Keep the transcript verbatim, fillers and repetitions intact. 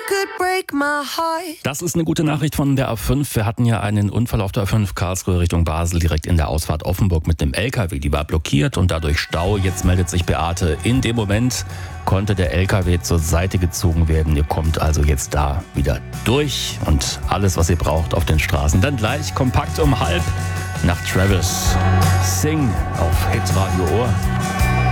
Das ist eine gute Nachricht von der A fünf. Wir hatten ja einen Unfall auf der A fünf Karlsruhe Richtung Basel direkt in der Ausfahrt Offenburg mit dem L K W. Die war blockiert und dadurch Stau. Jetzt meldet sich Beate. In dem Moment konnte der L K W zur Seite gezogen werden. Ihr kommt also jetzt da wieder durch und alles, was ihr braucht, auf den Straßen. Dann gleich kompakt um halb nach Travis. Sing auf Hitradio Ohr.